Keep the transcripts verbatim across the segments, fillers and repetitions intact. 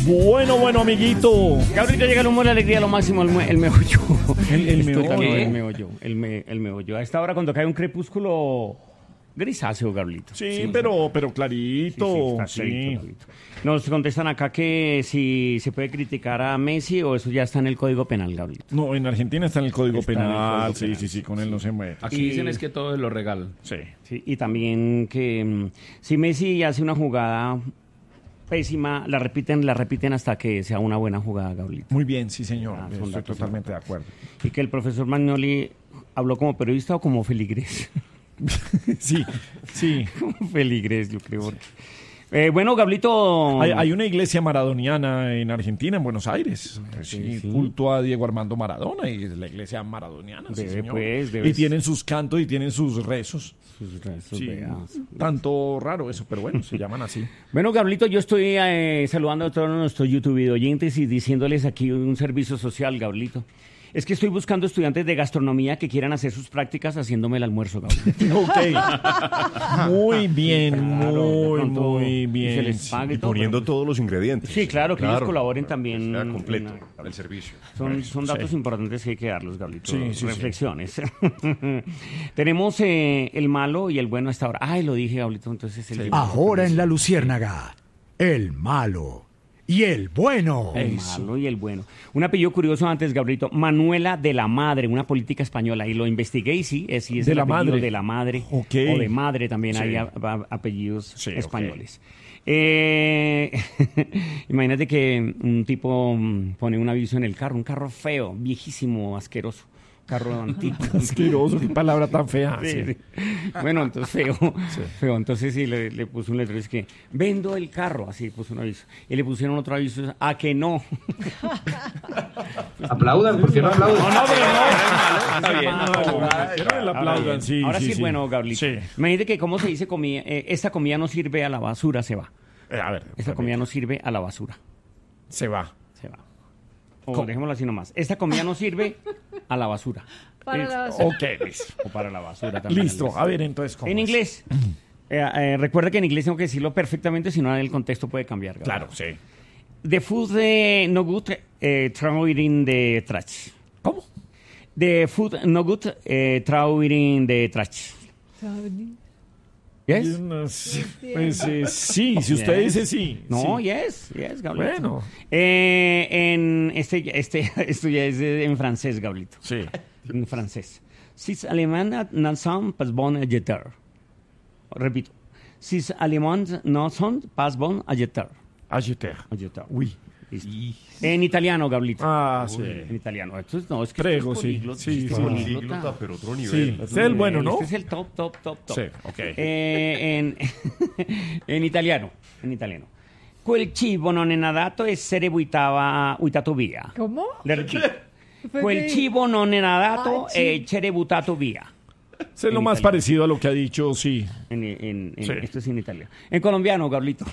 Bueno, bueno, amiguito. Que ahorita llega el humor, la alegría, lo máximo, el, el meollo. El, el Estoy meollo. calmado, el meollo. El, me, el meollo. A esta hora cuando cae un crepúsculo grisáceo, Gabrielito. Sí, sí, pero, pero clarito. Sí, sí, está sí. clarito, clarito. Nos contestan acá que si se puede criticar a Messi o eso ya está en el Código Penal, Gabrielito. No, en Argentina está en el Código Está en el Penal. Código sí, Penal. sí, sí, con él no se mueve. Aquí Y- dicen es que todo es lo regal. Sí. Sí, y también que mm, si Messi hace una jugada pésima, la repiten, la repiten hasta que sea una buena jugada, Gabrielito. Muy bien, sí, señor. Ah, son Estoy datos totalmente de acuerdo. Y que el profesor Magnoli habló como periodista o como feligrés. Sí, sí. Como feligrés, yo creo. Eh, bueno, Gablito. Hay, hay una iglesia maradoniana en Argentina, en Buenos Aires. Sí, Sí, sí. culto a Diego Armando Maradona y es la iglesia maradoniana. sí, Debe, señor. pues, y debes- tienen sus cantos y tienen sus rezos. Sus restos, Sí, veas. tanto raro eso, pero bueno, se llaman así. Bueno, Gablito, yo estoy eh, saludando a todos nuestros YouTube oyentes y diciéndoles aquí un servicio social, Gablito. Es que estoy buscando estudiantes de gastronomía que quieran hacer sus prácticas haciéndome el almuerzo, Gablito. Ok. Muy bien, Claro, de muy, pronto, muy y bien. se les Sí. pague Y todo, poniendo pero, todos los ingredientes. Sí, claro, que ellos colaboren también Sea en completo la- el servicio. Son, son datos Sí. importantes que hay que darlos, Gablito. Sí, sí, sí. Reflexiones. Tenemos eh, el malo y el bueno a esta hora. Ay, lo dije, Gablito, entonces el Ahora en la Luciérnaga, el malo y el bueno. El malo y el bueno. Un apellido curioso antes, Gabrielito. Manuela de la Madre, una política española. Y lo investigué y sí, es, sí es De el la apellido madre. de la madre. Ok. O de madre también Sí. hay a- a- apellidos Sí, ok. españoles. Eh, imagínate que un tipo mm, pone un aviso en el carro, un carro feo, viejísimo, asqueroso. Carro antiguo. Asqueroso, qué palabra tan fea. Sí, sí. sí. Bueno, entonces feo, feo. Entonces sí, le, le puso un letrero, es que vendo el carro, así puso un aviso. Y le pusieron otro aviso, a que no. Aplaudan, ¿por qué no aplaudan? No, no, pero no. Está bien. Quiero que le aplaudan, sí, Ahora sí, sí, sí. bueno, Gablito. Sí. Imagínate que cómo se dice comida, eh, esta comida no sirve a la basura, se va. Eh, a ver, Esta comida no sirve a la basura, se va. se va. O dejémoslo así nomás. Esta comida no sirve a la basura. Para la basura. Ok, listo. O para la basura también. Listo, a ver, entonces, ¿cómo En es? inglés. Eh, eh, recuerda que en inglés tengo que decirlo perfectamente, si no el contexto puede cambiar. Gabriel. Claro, sí. The food eh, no good, eh, throw it in the trash. ¿Cómo? The food no good, eh, throw it in the trash. Yes? Yo no sé. Pues, eh, sí, si usted Yes. dice sí. No, sí. yes, yes, Gablito. Bueno. Eh, en este, este, esto ya es en francés, Gablito. Sí. En francés. Si alemán no son, pas bon a jeter. Repito. Si alemán no son, pas bon a jeter. Ajeter. A jeter. Uy. Listo. En italiano, Gablito. Ah, sí. En italiano. Esto es, no, es que Prego, esto es sí. políglota, Sí, esto es sí. políglota. Políglota, pero otro Sí, nivel. este es el bueno, ¿no? Este es el top, top, top, top. Sí, ok. Eh, en, en italiano, en italiano. Quel cibo non è nadato essere buttava, buttato via. ¿Cómo? Le repito. Fue Quel que- cibo non è nadato Ah, sí. essere buttato via. Eso es lo en más italiano. parecido a lo que ha dicho, sí. En, en- en- Sí. Esto es en italiano. En colombiano, Gablito.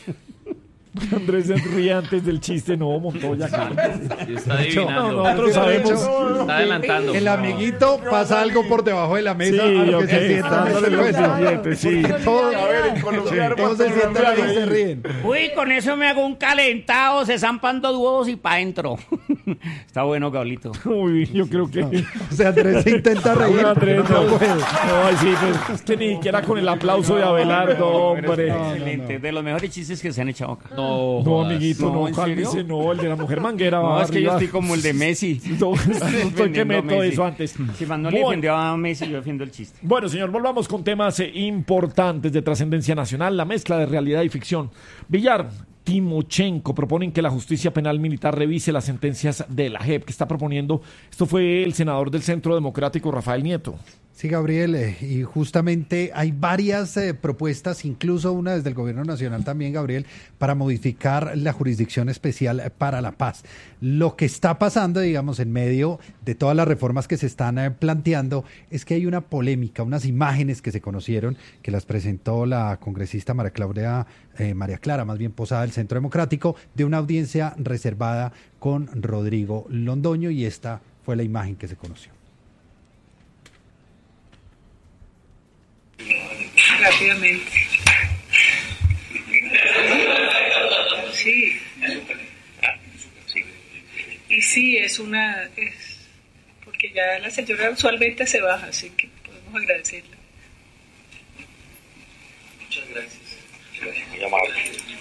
Andrés se ríe antes del chiste, no, Montoya. Y está No, adivinando. nosotros sabemos. Está adelantando. El amiguito pasa algo por debajo de la mesa Sí, a lo que ok, se sientan dándole este los puesto. billetes, sí. Todos, A ver, en sí, todos se sientan ahí y se ríen. Uy, con eso me hago un calentado, se zampan dos huevos y pa' adentro. Está bueno, Gablito. Uy, yo creo que. O sea, Andrés se intenta reír. Andrés, pero no, no puede. no, ay, sí, pues, es que ni siquiera con el aplauso de Abelardo, hombre. Excelente. De los mejores chistes que se han echado acá. No, No, jodas. amiguito, No, no, ¿en cálmese, serio? no, el de la mujer manguera No, va es que yo arriba. estoy como el de Messi. No, estoy que Defendiendo a meto Messi. eso antes. Si Manuel Bueno. defendió a Messi, yo defiendo el chiste. Bueno, señor, volvamos con temas eh, importantes de trascendencia nacional, la mezcla de realidad y ficción. Villar, Timochenko proponen que la justicia penal militar revise las sentencias de la J E P que está proponiendo. Esto fue el senador del Centro Democrático, Rafael Nieto. Sí, Gabriel, eh, y justamente hay varias eh, propuestas, incluso una desde el Gobierno Nacional también, Gabriel, para modificar la Jurisdicción Especial para la Paz. Lo que está pasando, digamos, en medio de todas las reformas que se están eh, planteando, es que hay una polémica, unas imágenes que se conocieron, que las presentó la congresista María Claudia, eh, María Clara, más bien Posada del Centro Democrático, de una audiencia reservada con Rodrigo Londoño, y esta fue la imagen que se conoció. Rápidamente. Sí. sí, es una... Es, porque ya la señora usualmente se baja, así que podemos agradecerle. Muchas gracias. Gracias, muy amable.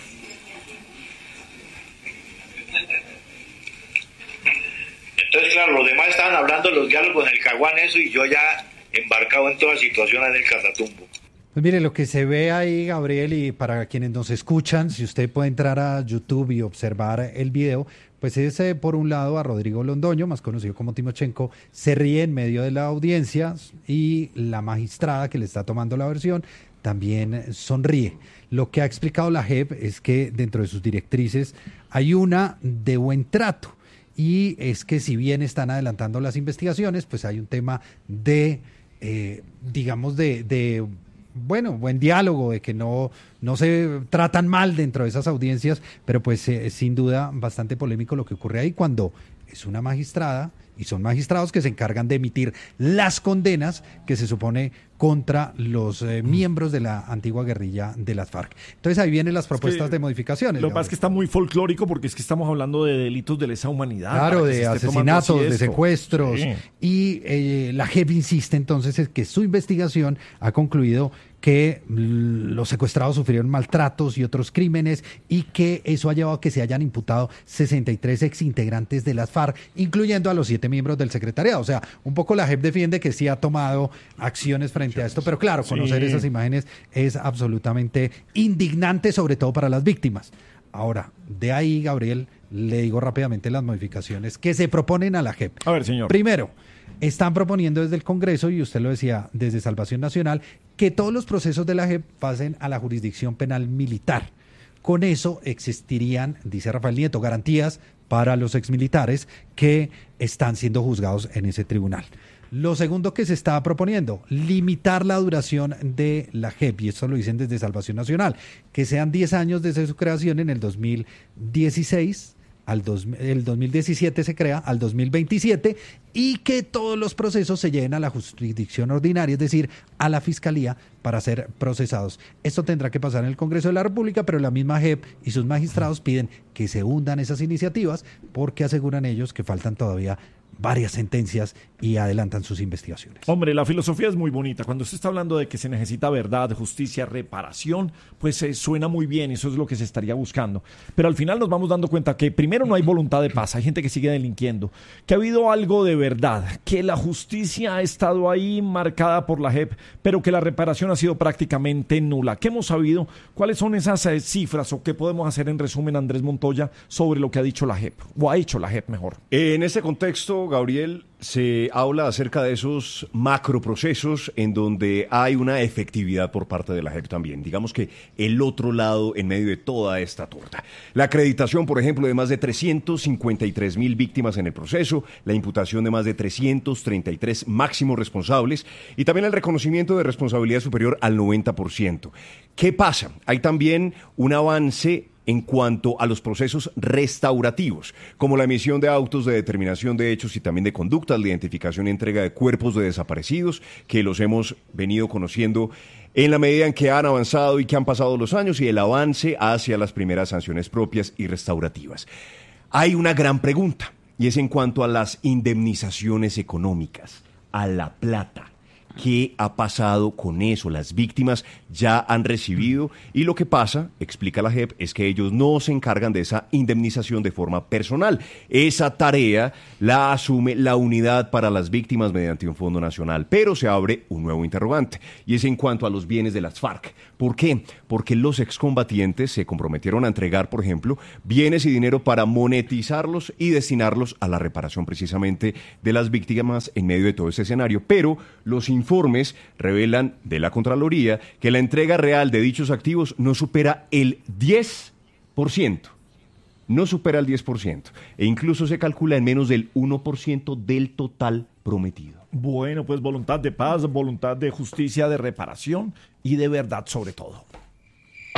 Entonces, claro, los demás estaban hablando de los diálogos en el Caguán, eso, y yo ya embarcado en toda la situación en el Catatumbo. Pues mire, lo que se ve ahí, Gabriel, y para quienes nos escuchan, si usted puede entrar a YouTube y observar el video, pues es eh, por un lado a Rodrigo Londoño, más conocido como Timochenko, se ríe en medio de la audiencia y la magistrada que le está tomando la versión también sonríe. Lo que ha explicado la J E P es que dentro de sus directrices hay una de buen trato, y es que si bien están adelantando las investigaciones, pues hay un tema de, eh, digamos, de... de bueno, buen diálogo, de que no, no se tratan mal dentro de esas audiencias, pero pues eh, sin duda bastante polémico lo que ocurre ahí cuando es una magistrada y son magistrados que se encargan de emitir las condenas que se supone contra los eh, miembros de la antigua guerrilla de las FARC. Entonces ahí vienen las propuestas que de modificaciones. Lo que pasa es que está muy folclórico porque es que estamos hablando de delitos de lesa humanidad. Claro, de asesinatos, de esto. secuestros. Sí. Y eh, la J E P insiste entonces en que su investigación ha concluido que los secuestrados sufrieron maltratos y otros crímenes, y que eso ha llevado a que se hayan imputado sesenta y tres exintegrantes de las FARC, incluyendo a los siete miembros del secretariado. O sea, un poco la J E P defiende que sí ha tomado acciones frente a esto, pero claro, conocer Sí. esas imágenes es absolutamente indignante, sobre todo para las víctimas. Ahora, de ahí, Gabriel, le digo rápidamente las modificaciones que se proponen a la J E P. A ver, señor. Primero, están proponiendo desde el Congreso, y usted lo decía, desde Salvación Nacional, que todos los procesos de la J E P pasen a la jurisdicción penal militar. Con eso existirían, dice Rafael Nieto, garantías para los exmilitares que están siendo juzgados en ese tribunal. Lo segundo que se está proponiendo, limitar la duración de la J E P, y esto lo dicen desde Salvación Nacional, que sean diez años desde su creación en el dos mil dieciséis, al dos, el dos mil diecisiete se crea, al dos mil veintisiete, y que todos los procesos se lleven a la jurisdicción ordinaria, es decir, a la Fiscalía, para ser procesados. Esto tendrá que pasar en el Congreso de la República, pero la misma J E P y sus magistrados piden que se hundan esas iniciativas, porque aseguran ellos que faltan todavía varias sentencias y adelantan sus investigaciones. Hombre, la filosofía es muy bonita. Cuando usted está hablando de que se necesita verdad, justicia, reparación, pues eh, suena muy bien, eso es lo que se estaría buscando. Pero al final nos vamos dando cuenta que primero no hay voluntad de paz, hay gente que sigue delinquiendo, que ha habido algo de verdad, que la justicia ha estado ahí marcada por la J E P, pero que la reparación ha sido prácticamente nula. ¿Qué hemos sabido? ¿Cuáles son esas eh, cifras o qué podemos hacer en resumen, Andrés Montoya, sobre lo que ha dicho la J E P, o ha hecho la J E P mejor? En este contexto, Gabriel, se habla acerca de esos macroprocesos en donde hay una efectividad por parte de la J E P también. Digamos que el otro lado en medio de toda esta torta. La acreditación, por ejemplo, de más de trescientos cincuenta y tres mil víctimas en el proceso, la imputación de más de trescientos treinta y tres máximos responsables y también el reconocimiento de responsabilidad superior al noventa por ciento. ¿Qué pasa? Hay también un avance en cuanto a los procesos restaurativos, como la emisión de autos de determinación de hechos y también de conductas, la identificación y entrega de cuerpos de desaparecidos, que los hemos venido conociendo en la medida en que han avanzado y que han pasado los años, y el avance hacia las primeras sanciones propias y restaurativas. Hay una gran pregunta, y es en cuanto a las indemnizaciones económicas, a la plata. ¿Qué ha pasado con eso? Las víctimas ya han recibido, y lo que pasa, explica la J E P, es que ellos no se encargan de esa indemnización de forma personal. Esa tarea la asume la Unidad para las Víctimas mediante un fondo nacional, pero se abre un nuevo interrogante, y es en cuanto a los bienes de las FARC. ¿Por qué? Porque los excombatientes se comprometieron a entregar, por ejemplo, bienes y dinero para monetizarlos y destinarlos a la reparación precisamente de las víctimas en medio de todo ese escenario, pero los informes revelan de la Contraloría que la entrega real de dichos activos no supera el diez por ciento. No supera el diez por ciento. E incluso se calcula en menos del uno por ciento del total prometido. Bueno, pues voluntad de paz, voluntad de justicia, de reparación y de verdad sobre todo.